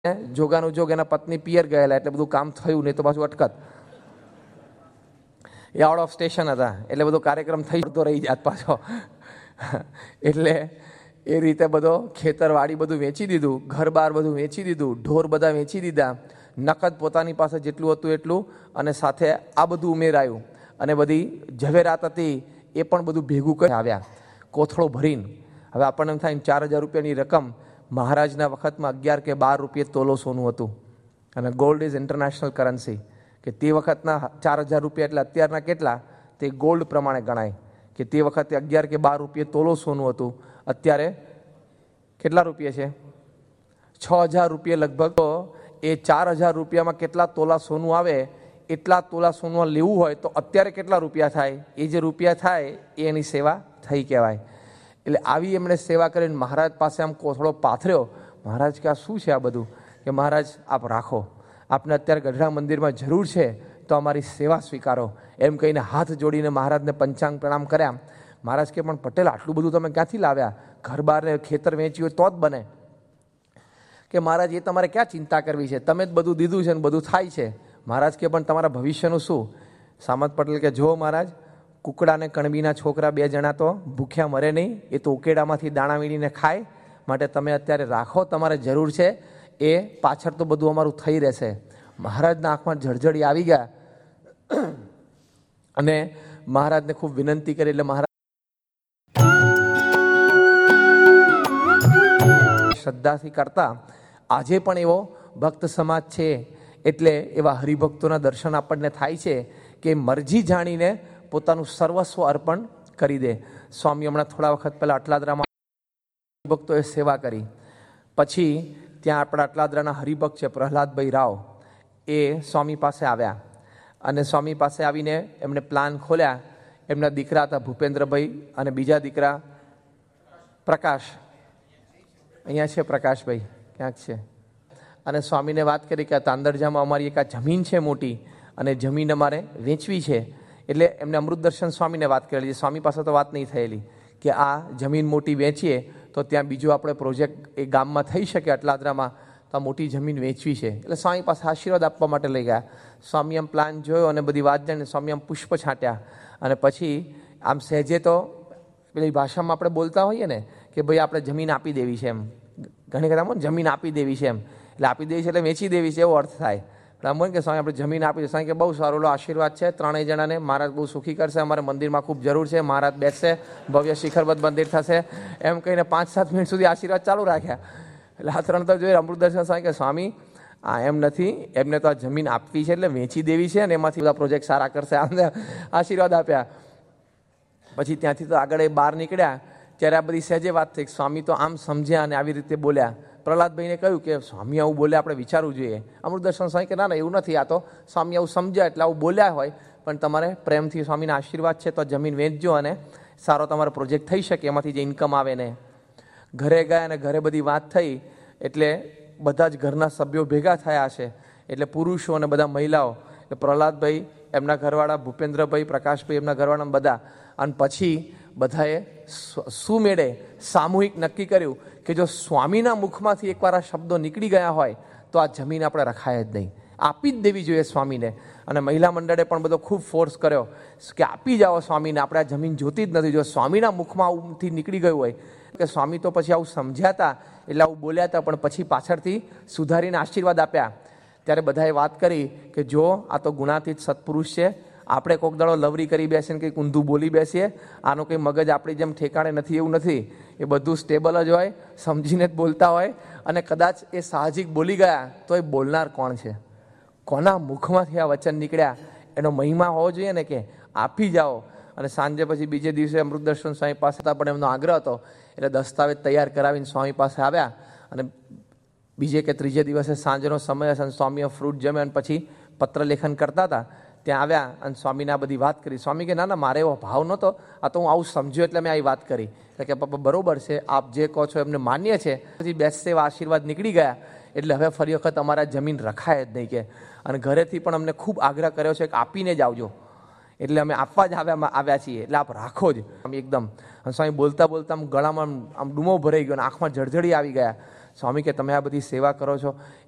જોગાનું જોગ એના પત્ની પિયર ગયેલા એટલે બધું કામ થયું નહીં તો પાછું અટકત. એ આઉટ ઓફ સ્ટેશન હતા એટલે બધો કાર્યક્રમ થઈ જતો રહી જાત પાછો. એટલે એ રીતે બધો ખેતરવાડી બધું વેચી દીધું, ઘર બાર બધું વેચી દીધું, ઢોર બધા વેચી દીધા, નકદ પોતાની પાસે જેટલું હતું એટલું, અને સાથે આ બધું ઉમેરાયું અને બધી ઝવેરાત હતી એ પણ બધું ભેગું કરી આવ્યા કોથળો ભરીને. હવે આપણને એમ થાય 4,000 રૂપિયાની રકમ મહારાજના વખતમાં 11 કે 12 રૂપિયે તોલો સોનું હતું. અને ગોલ્ડ ઇઝ ઇન્ટરનેશનલ કરન્સી, કે તે વખતના 4,000 રૂપિયા એટલે અત્યારના કેટલા તે ગોલ્ડ પ્રમાણે ગણાય. કે તે વખતે 11 કે 12 રૂપિયે તોલો સોનું હતું. અત્યારે કેટલા રૂપિયા છે? 6,000 રૂપિયા લગભગ. તો એ 4,000 રૂપિયામાં કેટલા તોલા સોનું આવે, એટલા તોલા સોનું લેવું હોય તો અત્યારે કેટલા રૂપિયા થાય? એ જે રૂપિયા થાય એ એની સેવા થઈ કહેવાય. એટલે આવી એમણે સેવા કરીને મહારાજ પાસે આમ કોથળો પાથર્યો. મહારાજ કે આ શું છે આ બધું? કે મહારાજ આપ રાખો, આપને અત્યારે ગઢડા મંદિરમાં જરૂર છે તો અમારી સેવા સ્વીકારો, એમ કહીને હાથ જોડીને મહારાજને પંચાંગ પ્રણામ કર્યા. મહારાજ કે પણ પટેલ આટલું બધું તમે ક્યાંથી લાવ્યા? ઘર બારને ખેતર વેચ્યું હોય તો જ બને. કે મહારાજ એ તમારે ક્યાં ચિંતા કરવી છે, તમે જ બધું દીધું છે ને બધું થાય છે. મહારાજ કે પણ તમારા ભવિષ્યનું શું? સામંત પટેલ કે જો મહારાજ, કુકડા અને કણબીના છોકરા 2 જણા તો ભૂખ્યા મરે નહીં, એ તો ઉકેડામાંથી દાણા વીણીને ખાય, માટે તમે અત્યારે રાખો, તમારે જરૂર છે એ પાછળ તો બધું અમારું થઈ રહેશે. મહારાજના આંખમાં જળજળી આવી ગયા અને મહારાજને ખૂબ વિનંતી કરી. એટલે મહારાજ શ્રદ્ધાથી કરતા આજે પણ એવો ભક્ત સમાજ છે. એટલે એવા હરિભક્તોના દર્શન આપણને થાય છે કે મરજી જાણીને પોતાનું સર્વસ્વ અર્પણ કરી દે. સ્વામી હમણાં થોડા વખત પહેલાં અટલાદરામાં હરિભક્તોએ સેવા કરી. પછી ત્યાં આપણા અટલાદરાના હરિભક્ત છે પ્રહલાદભાઈ રાવ, એ સ્વામી પાસે આવ્યા અને સ્વામી પાસે આવીને એમણે પ્લાન ખોલ્યા. એમના દીકરા હતા ભૂપેન્દ્રભાઈ અને બીજા દીકરા પ્રકાશ. અહીંયા છે પ્રકાશભાઈ ક્યાંક છે. અને સ્વામીને વાત કરી કે તાંદરજામાં અમારી એક આ જમીન છે મોટી અને જમીન અમારે વેચવી છે. એટલે એમને અમૃત દર્શન સ્વામીને વાત કરેલી. સ્વામી પાસે તો વાત નહીં થયેલી કે આ જમીન મોટી વેચીએ તો ત્યાં બીજો આપણે પ્રોજેક્ટ એ ગામમાં થઈ શકે અટલાદરામાં, તો આ મોટી જમીન વેચવી છે. એટલે સ્વામી પાસે આશીર્વાદ આપવા માટે લઈ ગયા. સ્વામી આમ પ્લાન જોયો અને બધી વાત જાણીને સ્વામી આમ પુષ્પ છાંટ્યા. અને પછી આમ સહેજે તો પેલી ભાષામાં આપણે બોલતા હોઈએ ને કે ભાઈ આપણે જમીન આપી દેવી છે, એમ ઘણી વખત જમીન આપી દેવી છે, એમ એટલે આપી દેવી છે એટલે વેચી દેવી છે એવો અર્થ થાય. પણ કે સ્વામી આપણે જમીન આપી દે. સ્વામી કે બહુ સારો આશીર્વાદ છે, 3 જણાને મહારાજ બહુ સુખી કરશે, અમારે મંદિરમાં ખૂબ જરૂર છે, મહારાજ બેસશે, ભવ્ય શિખરબદ્ધ મંદિર થશે, એમ કહીને 5-7 મિનિટ સુધી આશીર્વાદ ચાલુ રાખ્યા. એટલે આ 3 તો જોઈએ અમૃત દર્શન સ્વામી કે સ્વામી આ એમ નથી, એમને તો આ જમીન આપવી છે એટલે વેચી દેવી છે અને એમાંથી બધા પ્રોજેક્ટ સારા કરશે, આમ આશીર્વાદ આપ્યા. પછી ત્યાંથી તો આગળ બહાર નીકળ્યા ત્યારે આ બધી સહેજે વાત થઈ. સ્વામી તો આમ સમજ્યા અને આવી રીતે બોલ્યા. પ્રહલાદભાઈને કહ્યું કે સ્વામી આવું બોલે, આપણે વિચારવું જોઈએ. અમૃત દર્શન સ્વામી કે ના ના એવું નથી, આ તો સ્વામી આવું સમજ્યા એટલે આવું બોલ્યા હોય, પણ તમારે પ્રેમથી સ્વામીના આશીર્વાદ છે તો જમીન વેચજો અને સારો તમારો પ્રોજેક્ટ થઈ શકે, એમાંથી જે ઇન્કમ આવે ને. ઘરે ગયા અને ઘરે બધી વાત થઈ એટલે બધા જ ઘરના સભ્યો ભેગા થયા છે, એટલે પુરુષો અને બધા મહિલાઓ, એટલે પ્રહલાદભાઈ, એમના ઘરવાળા ભૂપેન્દ્રભાઈ, પ્રકાશભાઈ, એમના ઘરવાળા બધા. અને પછી બધાએ સુમેળે સામૂહિક નક્કી કર્યું કે જો સ્વામીના મુખમાંથી એકવાર આ શબ્દો નીકળી ગયા હોય તો આ જમીન આપણે રખાય જ નહીં, આપી જ દેવી જોઈએ સ્વામીને. અને મહિલા મંડળે પણ બધો ખૂબ ફોર્સ કર્યો કે આપી જાઓ સ્વામીને, આપણે આ જમીન જોતી જ નથી. જો સ્વામીના મુખમાં આવથી નીકળી ગયું હોય કે સ્વામી તો પછી આવું સમજ્યા હતા એટલે આવું બોલ્યા હતા, પણ પછી પાછળથી સુધારીને આશીર્વાદ આપ્યા. ત્યારે બધાએ વાત કરી કે જો આ તો ગુણાતીત સત્પુરુષ છે, આપણે કોક દાડો લવરી કરી બેસીને કંઈક ઊંધું બોલી બેસીએ, આનું કંઈ મગજ આપણી જેમ ઠેકાણે નથી એવું નથી, એ બધું સ્ટેબલ જ હોય, સમજીને જ બોલતા હોય. અને કદાચ એ સાહજિક બોલી ગયા તો એ બોલનાર કોણ છે, કોના મુખમાંથી આ વચન નીકળ્યા, એનો મહિમા હોવો જોઈએ ને કે આપી જાઓ. અને સાંજે પછી બીજે દિવસે અમૃત દર્શન સ્વામી પાસે હતા, પણ એમનો આગ્રહ હતો એટલે દસ્તાવેજ તૈયાર કરાવીને સ્વામી પાસે આવ્યા. અને બીજે કે ત્રીજે દિવસે સાંજનો સમય હશે, સ્વામીએ ફ્રૂટ જમ્યા અને પછી પત્રલેખન કરતા હતા, ત્યાં આવ્યા અને સ્વામીને આ બધી વાત કરી. સ્વામી કે ના ના મારે એવો ભાવ નહોતો, આ તો હું આવું સમજ્યો એટલે મેં આવી વાત કરી. કે પપ્પા બરોબર છે, આપ જે કહો છો એમને માન્ય છે. પછી બેસશે એવા આશીર્વાદ નીકળી ગયા એટલે હવે ફરી વખત અમારા જમીન રખાય જ નહીં કે. અને ઘરેથી પણ અમને ખૂબ આગ્રહ કર્યો છે કે આપીને જ આવજો, એટલે અમે આપવા જ આવ્યા છીએ, એટલે આપ રાખો જ એકદમ. અને સ્વામી બોલતા બોલતા આમ ગળામાં આમ ડૂમો ભરાઈ ગયો અને આંખમાં જળજળી આવી ગયા. સ્વામી કે તમે આ બધી સેવા કરો છો